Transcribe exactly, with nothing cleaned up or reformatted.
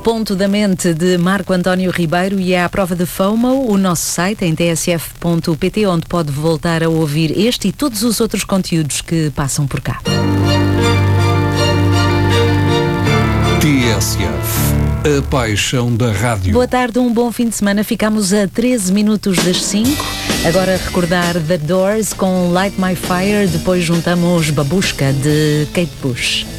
Ponto da Mente de Marco António Ribeiro e é à prova de FOMO, o nosso site em t s f ponto p t, onde pode voltar a ouvir este e todos os outros conteúdos que passam por cá. T S F, a paixão da rádio. Boa tarde, um bom fim de semana. Ficamos a treze minutos das cinco. Agora recordar The Doors com Light My Fire. Depois juntamos Babushka de Kate Bush.